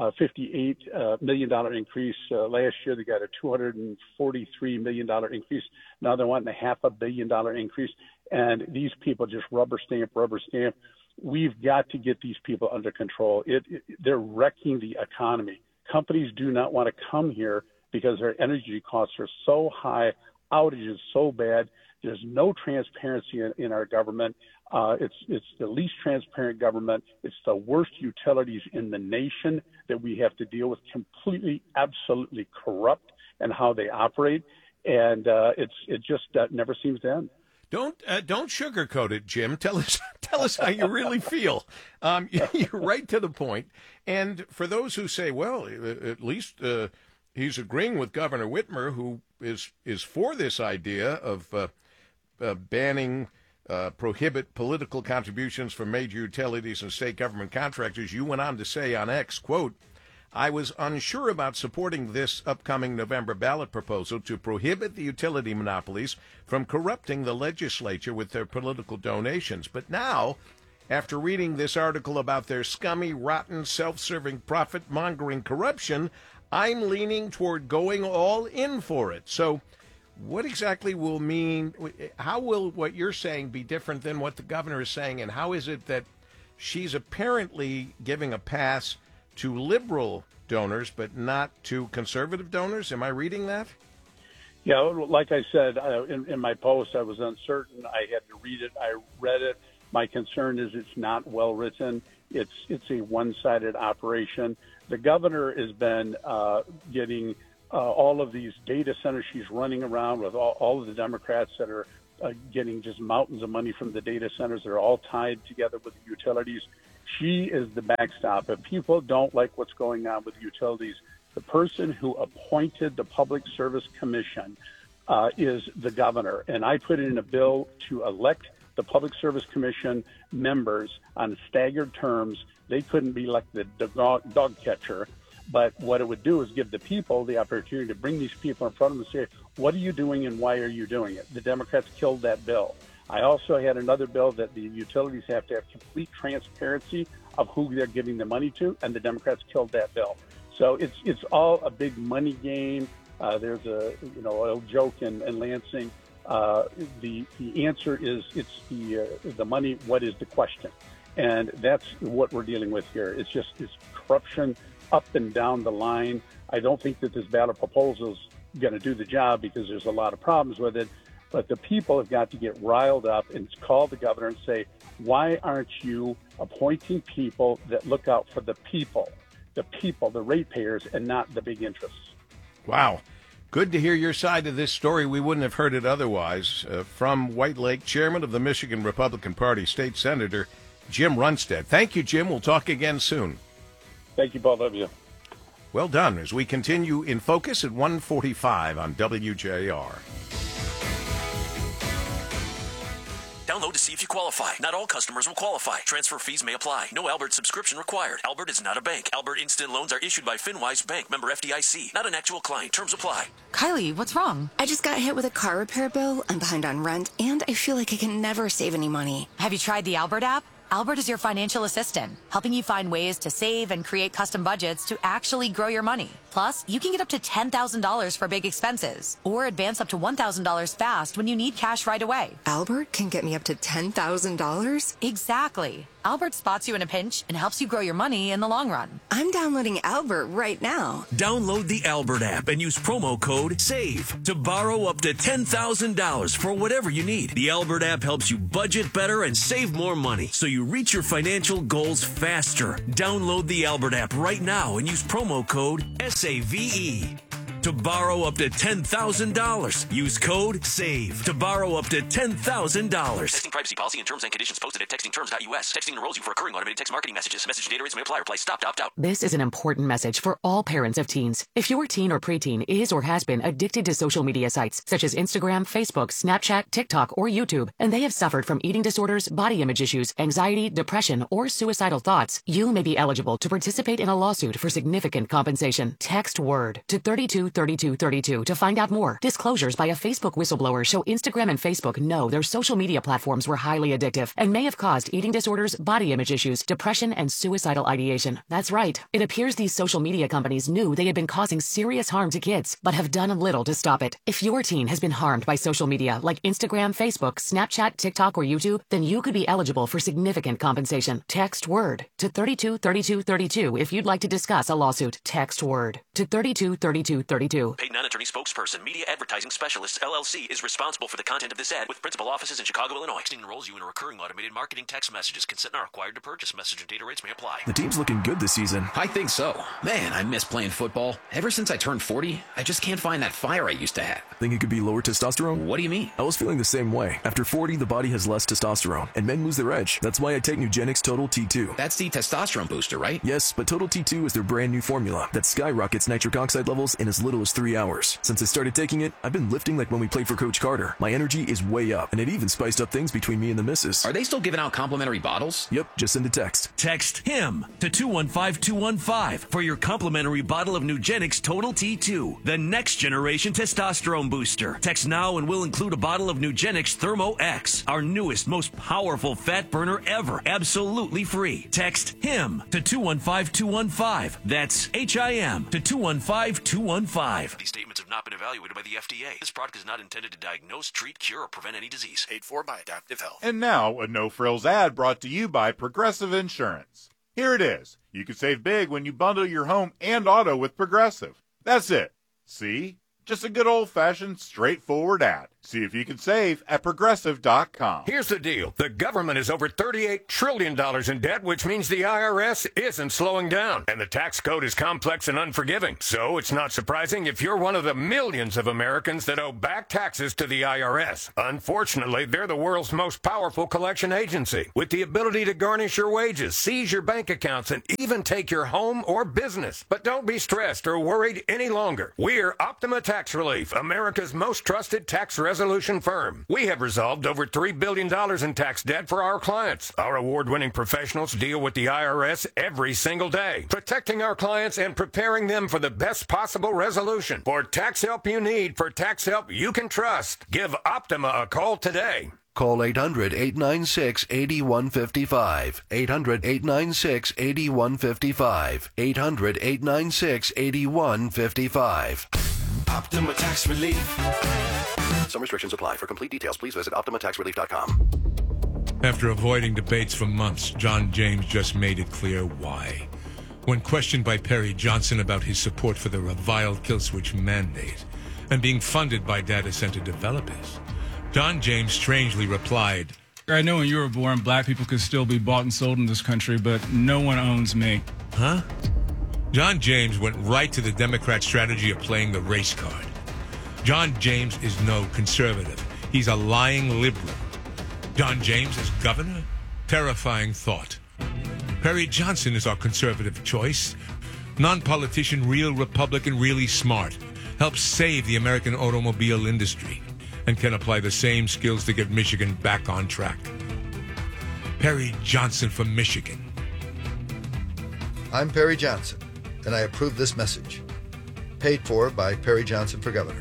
Speaker 4: million increase. Last year, they got a $243 million increase. Now they're wanting a $500 million increase. And these people just rubber stamp. We've got to get these people under control. They're wrecking the economy. Companies do not want to come here because their energy costs are so high, outages so bad. There's no transparency in our government. It's the least transparent government. It's the worst utilities in the nation that we have to deal with, completely, absolutely corrupt in how they operate. And it just never seems to end.
Speaker 2: Don't sugarcoat it, Jim. Tell us how you really feel. You're right to the point. And for those who say, well, at least he's agreeing with Governor Whitmer, who is for this idea of banning, prohibit political contributions from major utilities and state government contractors. You went on to say on X, quote, I was unsure about supporting this upcoming November ballot proposal to prohibit the utility monopolies from corrupting the legislature with their political donations. But now, after reading this article about their scummy, rotten, self-serving, profit-mongering corruption, I'm leaning toward going all in for it. So what exactly will mean, how will what you're saying be different than what the governor is saying, and how is it that she's apparently giving a pass to liberal donors, but not to conservative donors. Am I reading that?
Speaker 4: Yeah, like I said in my post, I was uncertain. I had to read it. I read it. My concern is it's not well written. It's a one-sided operation. The governor has been getting all of these data centers. She's running around with all of the Democrats that are getting just mountains of money from the data centers. They're all tied together with the utilities. She is the backstop. If people don't like what's going on with utilities, the person who appointed the Public Service Commission is the governor. And I put in a bill to elect the Public Service Commission members on staggered terms. They couldn't be like the dog catcher. But what it would do is give the people the opportunity to bring these people in front of them and say, what are you doing and why are you doing it? The Democrats killed that bill. I also had another bill that the utilities have to have complete transparency of who they're giving the money to, and the Democrats killed that bill. So it's all a big money game. There's a joke in Lansing. The answer is it's the money. What is the question? And that's what we're dealing with here. It's corruption up and down the line. I don't think that this ballot proposal is going to do the job because there's a lot of problems with it. But the people have got to get riled up and call the governor and say, why aren't you appointing people that look out for the people, the ratepayers, and not the big interests?
Speaker 2: Wow. Good to hear your side of this story. We wouldn't have heard it otherwise. From White Lake, Chairman of the Michigan Republican Party, State Senator Jim Runstad. Thank you, Jim. We'll talk again soon.
Speaker 4: Thank you, Paul W.
Speaker 2: Well done. As we continue in focus at 1:45 on WJR.
Speaker 21: Download to see if you qualify. Not all customers will qualify. Transfer fees may apply. No Albert subscription required. Albert is not a bank. Albert Instant Loans are issued by FinWise Bank, member FDIC. Not an actual client. Terms apply.
Speaker 6: Kylie, what's wrong? I just got hit with a car repair bill. I'm behind on rent, and I feel like I can never save any money.
Speaker 7: Have you tried the Albert app? Albert is your financial assistant, helping you find ways to save and create custom budgets to actually grow your money. Plus, you can get up to $10,000 for big expenses or advance up to $1,000 fast when you need cash right away.
Speaker 6: Albert can get me up to $10,000?
Speaker 7: Exactly. Albert spots you in a pinch and helps you grow your money in the long run.
Speaker 6: I'm downloading Albert right now.
Speaker 9: Download the Albert app and use promo code SAVE to borrow up to $10,000 for whatever you need. The Albert app helps you budget better and save more money so you reach your financial goals faster. Download the Albert app right now and use promo code SAVE to borrow up to $10,000. Use code SAVE to borrow up to $10,000.
Speaker 21: Texting privacy policy and terms and conditions posted at textingterms.us. Texting enrolls you for recurring automated text marketing messages. Message data rates may apply. Reply stop to opt out.
Speaker 22: This is an important message for all parents of teens. If your teen or preteen is or has been addicted to social media sites such as Instagram, Facebook, Snapchat, TikTok, or YouTube, and they have suffered from eating disorders, body image issues, anxiety, depression, or suicidal thoughts, you may be eligible to participate in a lawsuit for significant compensation. Text WORD to 323232 to find out more. Disclosures by a Facebook whistleblower show Instagram and Facebook know their social media platforms were highly addictive and may have caused eating disorders, body image issues, depression, and suicidal ideation. That's right. It appears these social media companies knew they had been causing serious harm to kids, but have done little to stop it. If your teen has been harmed by social media like Instagram, Facebook, Snapchat, TikTok, or YouTube, then you could be eligible for significant compensation. Text WORD to 323232 if you'd like to discuss a lawsuit. Text WORD to 323232.
Speaker 21: Paid non-attorney spokesperson, Media Advertising Specialists, LLC, is responsible for the content of this ad with principal offices in Chicago, Illinois. Texting enrolls you in a recurring automated marketing text messages. Consent not required to purchase. Message and data rates may apply.
Speaker 10: The team's looking good this season. I think so. Man, I miss playing football. Ever since I turned 40, I just can't find that fire I used to have.
Speaker 25: Think it could be lower testosterone?
Speaker 10: What do you mean?
Speaker 25: I was feeling the same way. After 40, the body has less testosterone, and men lose their edge. That's why I take Nugenix Total T2.
Speaker 10: That's the testosterone booster, right?
Speaker 25: Yes, but Total T2 is their brand new formula that skyrockets nitric oxide levels in as little as 3 hours. Since I started taking it, I've been lifting like when we played for Coach Carter. My energy is way up, and it even spiced up things between me and the missus.
Speaker 10: Are they still giving out complimentary bottles?
Speaker 25: Yep, just send a text.
Speaker 9: Text HIM to 215215 for your complimentary bottle of Nugenix Total T2, the next generation testosterone booster. Text now and we'll include a bottle of Nugenix Thermo X, our newest, most powerful fat burner ever, absolutely free. Text HIM to 215215. That's HIM to 215215.
Speaker 21: These statements have not not been evaluated by the FDA. This product is not intended to diagnose, treat, cure, or prevent any disease.
Speaker 8: Paid for by Adaptive Health.
Speaker 11: And now, a no-frills ad brought to you by Progressive Insurance. Here it is. You can save big when you bundle your home and auto with Progressive. That's it. See? Just a good old-fashioned, straightforward ad. See if you can save at Progressive.com.
Speaker 12: Here's the deal. The government is over $38 trillion in debt, which means the IRS isn't slowing down. And the tax code is complex and unforgiving. So it's not surprising if you're one of the millions of Americans that owe back taxes to the IRS. Unfortunately, they're the world's most powerful collection agency, with the ability to garnish your wages, seize your bank accounts, and even take your home or business. But don't be stressed or worried any longer. We're Optima Tax Relief, America's most trusted tax resolution firm. We have resolved over $3 billion in tax debt for our clients. Our award-winning professionals deal with the IRS every single day, protecting our clients and preparing them for the best possible resolution. For tax help you need, for tax help you can trust, give Optima a call today.
Speaker 13: Call 800-896-8155. 800-896-8155. 800-896-8155. Optima Tax Relief. Some restrictions apply. For complete details, please visit OptimaTaxRelief.com.
Speaker 14: After avoiding debates for months, John James just made it clear why. When questioned by Perry Johnson about his support for the reviled kill switch mandate and being funded by data center developers, John James strangely replied,
Speaker 15: I know when you were born, black people could still be bought and sold in this country, but no one owns me.
Speaker 14: Huh? John James went right to the Democrat strategy of playing the race card. John James is no conservative. He's a lying liberal. John James as governor? Terrifying thought. Perry Johnson is our conservative choice. Non-politician, real Republican, really smart. Helps save the American automobile industry and can apply the same skills to get Michigan back on track. Perry Johnson from Michigan.
Speaker 16: I'm Perry Johnson, and I approve this message. Paid for by Perry Johnson for Governor.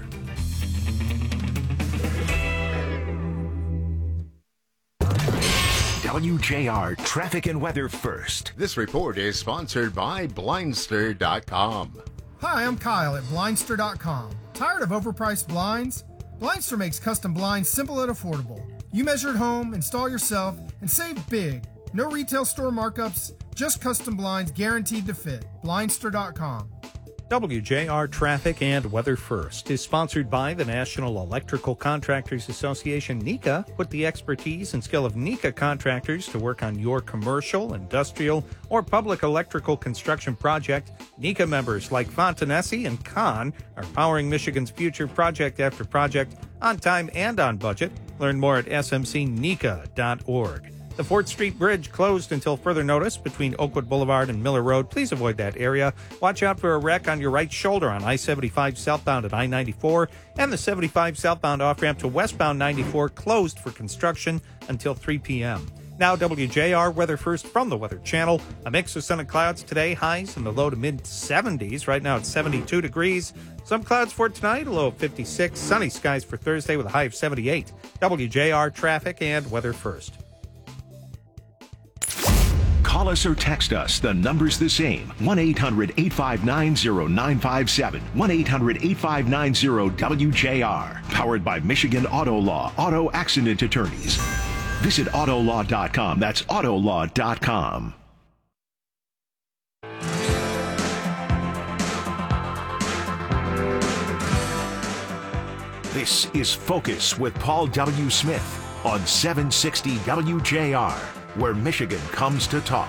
Speaker 1: WJR Traffic and Weather First.
Speaker 28: This report is sponsored by Blindster.com.
Speaker 29: Hi, I'm Kyle at Blindster.com. Tired of overpriced blinds? Blindster makes custom blinds simple and affordable. You measure at home, install yourself, and save big. No retail store markups, just custom blinds guaranteed to fit. Blindster.com.
Speaker 3: WJR Traffic and Weather First is sponsored by the National Electrical Contractors Association, NECA. Put the expertise and skill of NECA contractors to work on your commercial, industrial, or public electrical construction project. NECA members like Fontanesi and Kahn are powering Michigan's future project after project, on time and on budget. Learn more at smcneca.org. The 4th Street Bridge closed until further notice between Oakwood Boulevard and Miller Road. Please avoid that area. Watch out for a wreck on your right shoulder on I-75 southbound at I-94, and the 75 southbound off-ramp to westbound 94 closed for construction until 3 p.m. Now WJR Weather First from the Weather Channel. A mix of sun and clouds today, highs in the low to mid-70s. Right now it's 72 degrees. Some clouds for tonight, a low of 56. Sunny skies for Thursday with a high of 78. WJR Traffic and Weather First.
Speaker 1: Call us or text us. The number's the same. 1-800-859-0957. 1-800-859-WJR. Powered by Michigan Auto Law. Auto Accident Attorneys. Visit Autolaw.com. That's Autolaw.com. This is Focus with Paul W. Smith on 760 WJR, where Michigan comes to talk.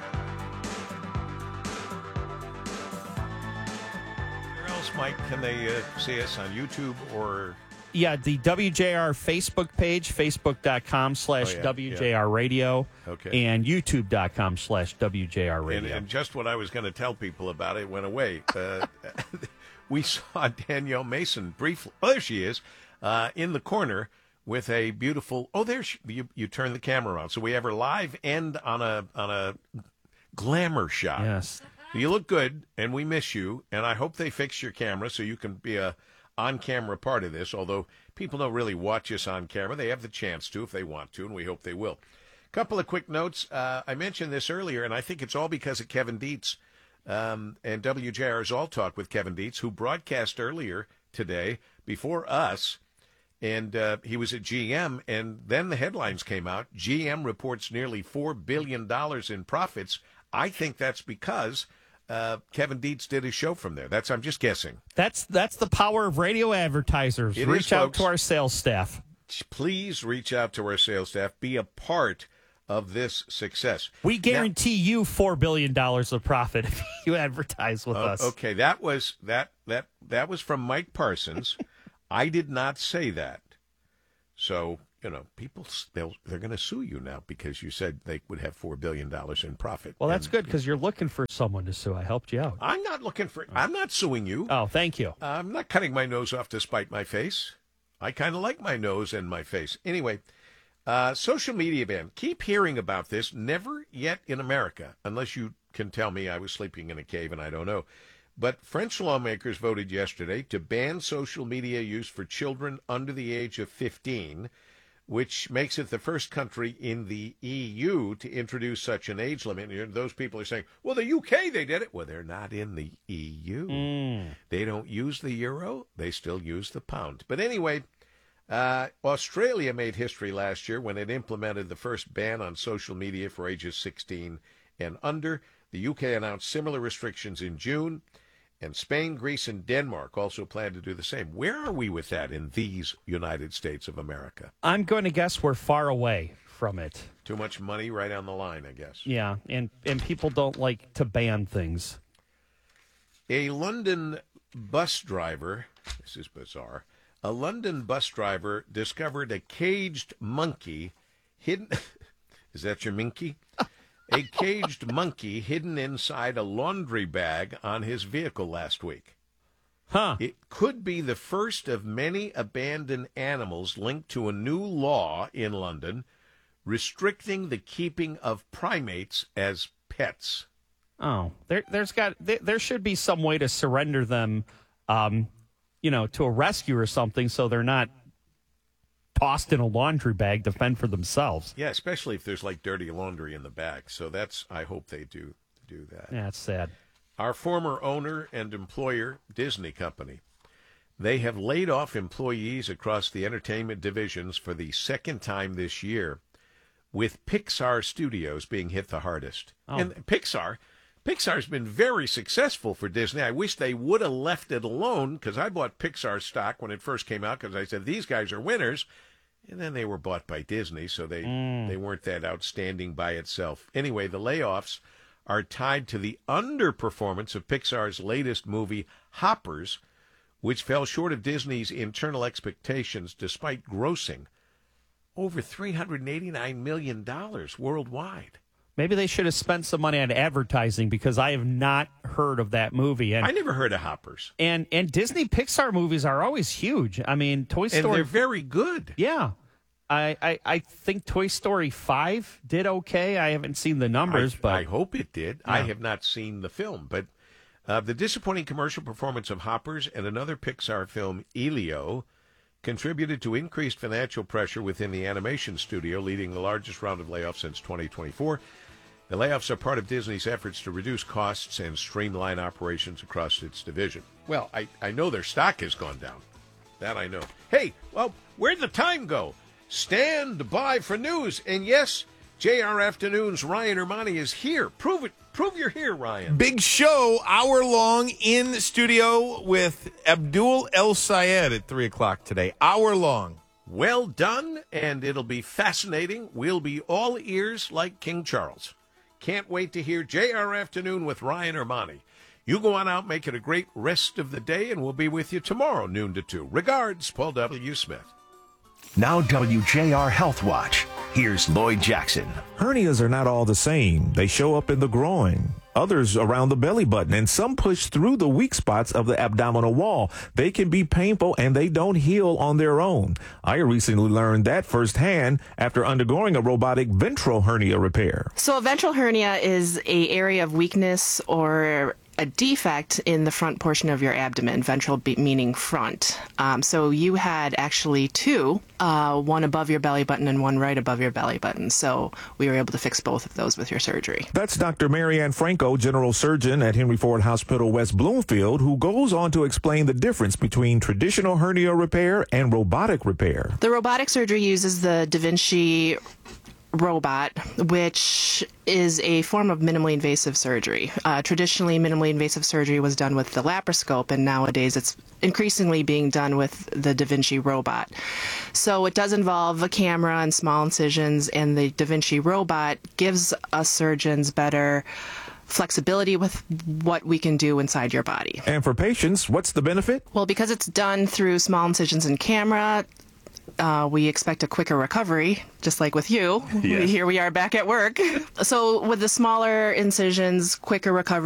Speaker 2: Where else, Mike, can they see us on YouTube or...
Speaker 3: Yeah, the WJR Facebook page, facebook.com/WJR Radio, and youtube.com/WJR Radio.
Speaker 2: And just what I was going to tell people about it went away. We saw Danielle Mason briefly. Oh, there she is, in the corner with a beautiful. Oh, there you turn the camera on, so we have her live and on a glamour shot.
Speaker 3: Yes,
Speaker 2: you look good, and we miss you. And I hope they fix your camera so you can be a on-camera part of this. Although people don't really watch us on camera, they have the chance to if they want to, and we hope they will. Couple of quick notes. I mentioned this earlier, and I think it's all because of Kevin Dietz. And WJR's All Talk with Kevin Dietz, who broadcast earlier today before us, and he was at GM, and then the headlines came out. GM reports nearly $4 billion in profits. I think that's because Kevin Dietz did his show from there. I'm just guessing.
Speaker 3: That's the power of radio advertisers. Reach out to our sales staff.
Speaker 2: Please reach out to our sales staff. Be a part of this success.
Speaker 3: We guarantee you $4 billion of profit if you advertise with us.
Speaker 2: Okay, that was from Mike Parsons. I did not say that. So, people, they're going to sue you now because you said they would have $4 billion in profit.
Speaker 3: Well, that's good because you're looking for someone to sue. I helped you out.
Speaker 2: I'm not suing you.
Speaker 3: Oh, thank you.
Speaker 2: I'm not cutting my nose off to spite my face. I kind of like my nose and my face. Anyway, social media ban. Keep hearing about this. Never yet in America, unless you can tell me I was sleeping in a cave and I don't know. But French lawmakers voted yesterday to ban social media use for children under the age of 15, which makes it the first country in the EU to introduce such an age limit. And those people are saying, well, the UK, they did it. Well, they're not in the EU. They don't use the euro. They still use the pound. But anyway, Australia made history last year when it implemented the first ban on social media for ages 16 and under. The UK announced similar restrictions in June. And Spain, Greece, and Denmark also plan to do the same. Where are we with that in these United States of America?
Speaker 3: I'm going to guess we're far away from it.
Speaker 2: Too much money right on the line, I guess.
Speaker 3: Yeah, and people don't like to ban things.
Speaker 2: A London bus driver, this is bizarre, a London bus driver discovered a caged monkey hidden... Is that your minky? A caged monkey hidden inside a laundry bag on his vehicle last week. It could be the first of many abandoned animals linked to a new law in London restricting the keeping of primates as pets.
Speaker 3: Oh, there should be some way to surrender them, to a rescue or something, so they're not tossed in a laundry bag to fend for themselves.
Speaker 2: Yeah, especially if there's like dirty laundry in the bag. So I hope they do that.
Speaker 3: Yeah, it's sad.
Speaker 2: Our former owner and employer, Disney Company, they have laid off employees across the entertainment divisions for the second time this year, with Pixar Studios being hit the hardest. Oh. And Pixar's been very successful for Disney. I wish they would have left it alone, because I bought Pixar stock when it first came out because I said, these guys are winners. And then they were bought by Disney, so they weren't that outstanding by itself. Anyway, the layoffs are tied to the underperformance of Pixar's latest movie, Hoppers, which fell short of Disney's internal expectations despite grossing over $389 million worldwide.
Speaker 3: Maybe they should have spent some money on advertising, because I have not heard of that movie. And
Speaker 2: I never heard of Hoppers.
Speaker 3: And Disney Pixar movies are always huge. I mean, Toy Story...
Speaker 2: And they're very good.
Speaker 3: Yeah. I think Toy Story 5 did okay. I haven't seen the numbers, but...
Speaker 2: I hope it did.
Speaker 3: Yeah.
Speaker 2: I have not seen the film. But the disappointing commercial performance of Hoppers and another Pixar film, Elio, contributed to increased financial pressure within the animation studio, leading the largest round of layoffs since 2024. The layoffs are part of Disney's efforts to reduce costs and streamline operations across its division. Well, I know their stock has gone down. That I know. Hey, well, where'd the time go? Stand by for news. And yes, JR Afternoons, Ryan Ermani is here. Prove it. Prove you're here, Ryan.
Speaker 5: Big show, hour-long in studio with Abdul El Sayed at 3 o'clock today. Hour-long.
Speaker 2: Well done, and it'll be fascinating. We'll be all ears like King Charles. Can't wait to hear JR Afternoon with Ryan Ermani. You go on out, make it a great rest of the day, and we'll be with you tomorrow, noon to 2. Regards, Paul W. Smith.
Speaker 1: Now WJR Health Watch. Here's Lloyd Jackson.
Speaker 8: Hernias are not all the same. They show up in the groin, others around the belly button, and some push through the weak spots of the abdominal wall. They can be painful, and they don't heal on their own. I recently learned that firsthand after undergoing a robotic ventral hernia repair.
Speaker 17: So a ventral hernia is an area of weakness or
Speaker 4: a defect in the front portion of your abdomen, ventral meaning front. So you had actually two, one above your belly button and one right above your belly button. So we were able to fix both of those with your surgery.
Speaker 8: That's Dr. Marianne Franco, general surgeon at Henry Ford Hospital West Bloomfield, who goes on to explain the difference between traditional hernia repair and robotic repair.
Speaker 4: The robotic surgery uses the Da Vinci robot, which is a form of minimally invasive surgery. Traditionally, minimally invasive surgery was done with the laparoscope, and nowadays it's increasingly being done with the Da Vinci robot. So it does involve a camera and small incisions, and the Da Vinci robot gives us surgeons better flexibility with what we can do inside your body.
Speaker 8: And for patients, what's the benefit?
Speaker 4: Well, because it's done through small incisions and camera, we expect a quicker recovery, just like with you.
Speaker 8: Yes.
Speaker 4: Here we are back at work. So with the smaller incisions, quicker recovery.